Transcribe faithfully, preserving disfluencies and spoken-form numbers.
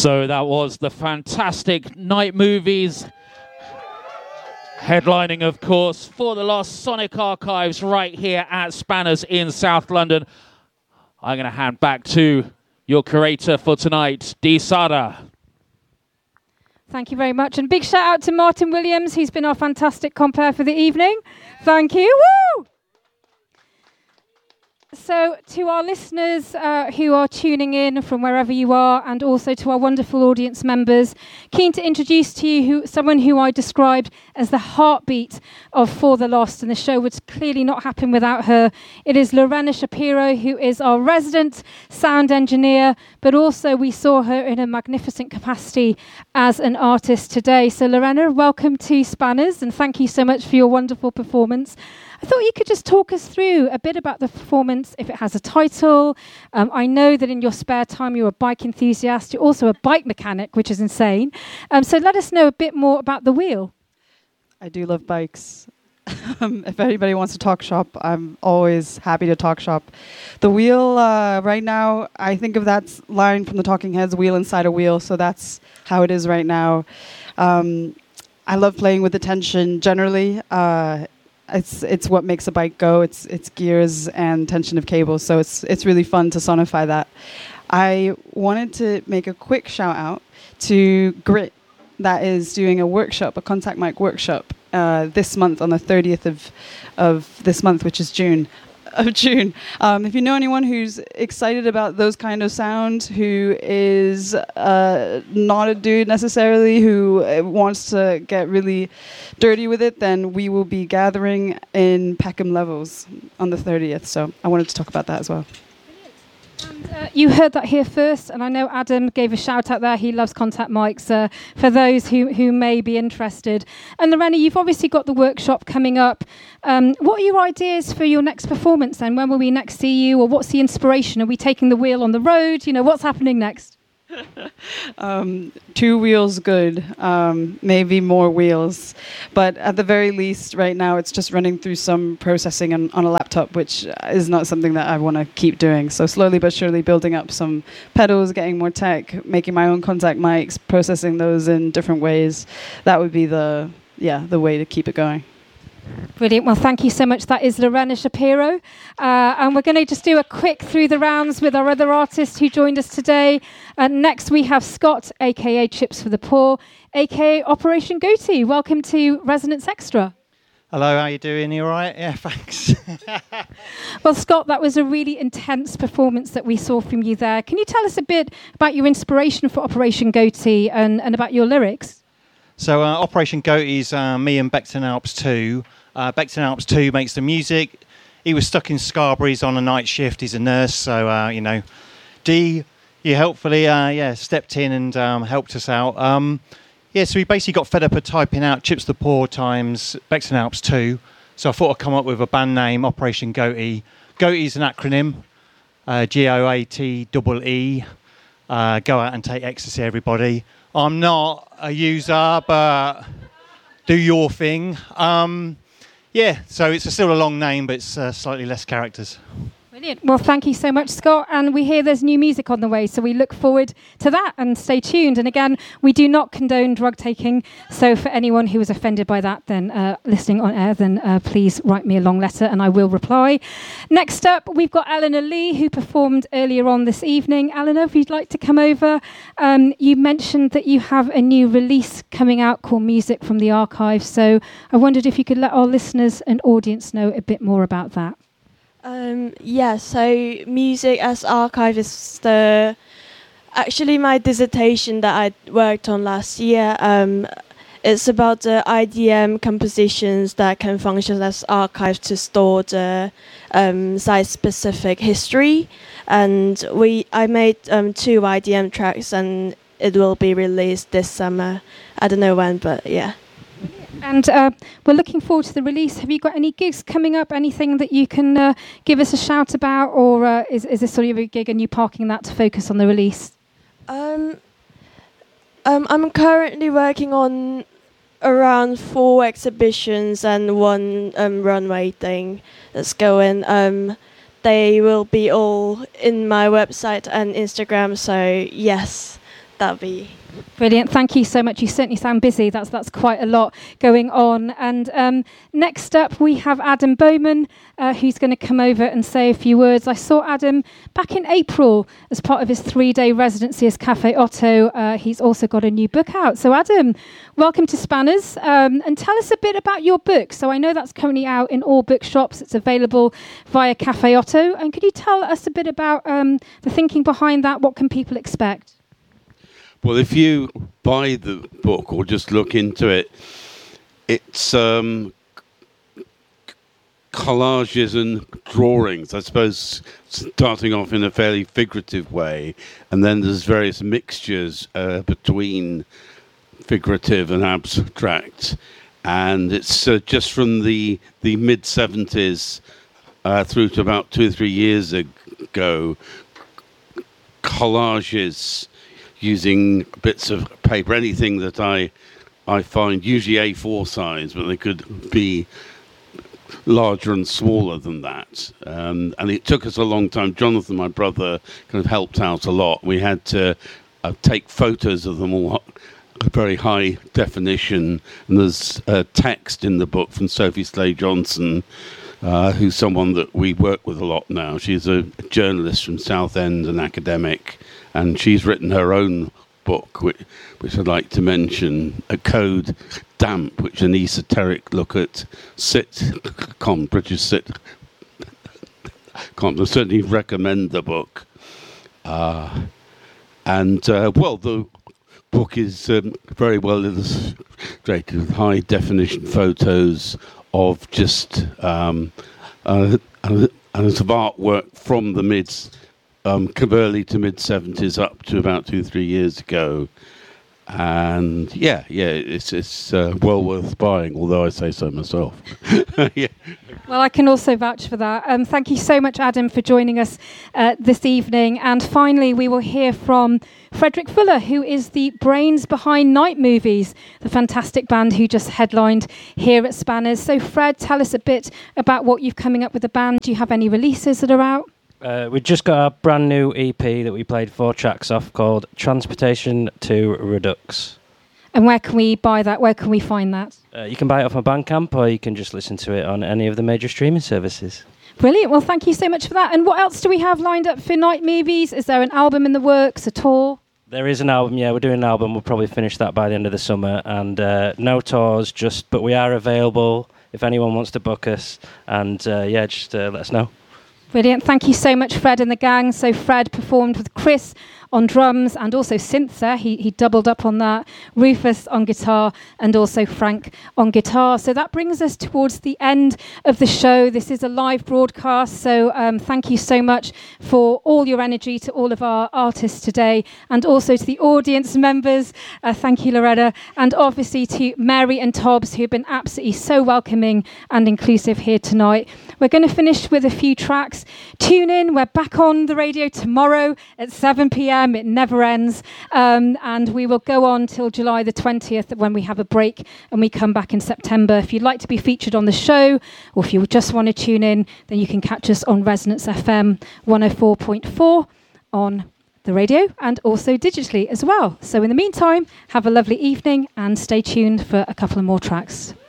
So that was the fantastic Night Movies, headlining, of course, For the Lost Sonic Archives right here at Spanners in South London. I'm going to hand back to your curator for tonight, Dee Sada. Thank you very much. And big shout out to Martin Williams. He's been our fantastic compere for the evening. Thank you. Woo! So to our listeners uh, who are tuning in from wherever you are, and also to our wonderful audience members, keen to introduce to you who, someone who I described as the heartbeat of For the Lost, and the show would clearly not happen without her. It is Lorena Shapiro, who is our resident sound engineer, but also we saw her in a magnificent capacity as an artist today. So Lorena, welcome to Spanners, and thank you so much for your wonderful performance. I thought you could just talk us through a bit about the performance, if it has a title. Um, I know that in your spare time you're a bike enthusiast. You're also a bike mechanic, which is insane. Um, so let us know a bit more about The Wheel. I do love bikes. um, if anybody wants to talk shop, I'm always happy to talk shop. The Wheel, uh, right now, I think of that line from the Talking Heads, wheel inside a wheel. So that's how it is right now. Um, I love playing with the tension generally. Uh, It's it's what makes a bike go. It's it's gears and tension of cables. So it's it's really fun to sonify that. I wanted to make a quick shout out to Grit, that is doing a workshop, a contact mic workshop uh, this month on the thirtieth of of this month, which is June. Of June. Um, if you know anyone who's excited about those kind of sounds, who is uh, not a dude necessarily, who uh, wants to get really dirty with it, then we will be gathering in Peckham Levels on the thirtieth. So I wanted to talk about that as well. And, uh, you heard that here first, and I know Adam gave a shout out there. He loves contact mics uh, for those who, who may be interested. And Lorena, you've obviously got the workshop coming up. Um, what are your ideas for your next performance then? When will we next see you, or what's the inspiration? Are we taking the wheel on the road? You know, what's happening next? um, two wheels good, um, maybe more wheels. But at the very least, right now, it's just running through some processing on, on a laptop, which is not something that I want to keep doing. So slowly but surely building up some pedals, getting more tech, making my own contact mics, processing those in different ways. That would be the, yeah, the way to keep it going. Brilliant. Well, thank you so much. That is Lorena Shapiro. Uh, and we're going to just do a quick through the rounds with our other artists who joined us today. Uh, next, we have Scott, a k a. Chips for the Poor, a k a. Operation Goatee. Welcome to Resonance Extra. Hello, how you doing? You all right? Yeah, thanks. Well, Scott, that was a really intense performance that we saw from you there. Can you tell us a bit about your inspiration for Operation Goatee and, and about your lyrics? So uh, Operation Goatee is uh, me and Beckton Alps two. Uh, Beckton Alps two makes the music. He was stuck in Scarborough. He's on a night shift. He's a nurse. So, uh, you know, Dee, you helpfully uh, yeah, stepped in and um, helped us out. Um, yeah, so we basically got fed up of typing out Chips the Poor times Beckton Alps two. So I thought I'd come up with a band name, Operation Goatee. Goatee is an acronym, uh, G O A T E E. Uh, go out and take ecstasy, everybody. I'm not a user, but do your thing. Um, yeah, so it's a still a long name, but it's uh, slightly less characters. Brilliant. Well, thank you so much, Scott. And we hear there's new music on the way, so we look forward to that, and stay tuned. And again, we do not condone drug taking. So for anyone who was offended by that, then uh, listening on air, then uh, please write me a long letter and I will reply. Next up, we've got Eleanor Lee, who performed earlier on this evening. Eleanor, if you'd like to come over. Um, you mentioned that you have a new release coming out called Music from the Archive. So I wondered if you could let our listeners and audience know a bit more about that. Um, yeah, so Music as Archive is the actually my dissertation that I worked on last year. Um, it's about the I D M compositions that can function as archives to store the um, site-specific history. And we I made um, two I D M tracks, and it will be released this summer. I don't know when, but yeah. And uh, we're looking forward to the release. Have you got any gigs coming up? Anything that you can uh, give us a shout about? Or uh, is, is this sort of a gig and you parking that to focus on the release? Um, um, I'm currently working on around four exhibitions and one um, runway thing that's going. Um, they will be all in my website and Instagram, so yes. that'll be. Brilliant. Thank you so much. You certainly sound busy. That's that's quite a lot going on. And um, next up, we have Adam Bowman, uh, who's going to come over and say a few words. I saw Adam back in April as part of his three-day residency as Cafe Otto. Uh, he's also got a new book out. So, Adam, welcome to Spanners. Um, and tell us a bit about your book. So I know that's currently out in all bookshops. It's available via Cafe Otto. And could you tell us a bit about um, the thinking behind that? What can people expect? Well, if you buy the book or just look into it, it's um, collages and drawings, I suppose, starting off in a fairly figurative way, and then there's various mixtures uh, between figurative and abstract, and it's uh, just from the, the mid-seventies uh, through to about two or three years ago, collages using bits of paper, anything that I I find, usually A four size, but they could be larger and smaller than that. Um, and it took us a long time. Jonathan, my brother, kind of helped out a lot. We had to uh, take photos of them all, very high definition. And there's uh, text in the book from Sophie Slade Johnson, uh, who's someone that we work with a lot now. She's a journalist from Southend, an academic. And she's written her own book, which, which I'd like to mention, A Code Damp, which is an esoteric look at sitcom, British sitcom. I certainly recommend the book. Uh, and, uh, well, the book is um, very well illustrated with high-definition photos of just um, uh, and it's of artwork from the mid Um, early to mid-seventies up to about two, three years ago. And yeah, yeah, it's it's uh, well worth buying, although I say so myself. Yeah. Well, I can also vouch for that. Um, thank you so much, Adam, for joining us uh, this evening. And finally, we will hear from Frederick Fuller, who is the brains behind Night Movies, the fantastic band who just headlined here at Spanners. So, Fred, tell us a bit about what you've coming up with the band. Do you have any releases that are out? Uh, we just got our brand new E P that we played four tracks off called Transportation to Redux. And where can we buy that? Where can we find that? Uh, you can buy it off my Bandcamp, or you can just listen to it on any of the major streaming services. Brilliant. Well, thank you so much for that. And what else do we have lined up for Night Movies? Is there an album in the works, a tour? There is an album, yeah. We're doing an album. We'll probably finish that by the end of the summer. And uh, no tours, just but we are available if anyone wants to book us. And uh, yeah, just uh, let us know. Brilliant. Thank you so much, Fred and the gang. So Fred performed with Chris on drums and also synth there. He, he doubled up on that. Rufus on guitar and also Frank on guitar. So that brings us towards the end of the show. This is a live broadcast. So um, thank you so much for all your energy to all of our artists today and also to the audience members. Uh, thank you, Loretta. And obviously to Mary and Tobbs, who've been absolutely so welcoming and inclusive here tonight. We're going to finish with a few tracks. Tune in. We're back on the radio tomorrow at seven p.m. It never ends. Um, and we will go on till July the twentieth when we have a break and we come back in September. If you'd like to be featured on the show or if you just want to tune in, then you can catch us on Resonance F M one oh four point four on the radio and also digitally as well. So in the meantime, have a lovely evening and stay tuned for a couple of more tracks.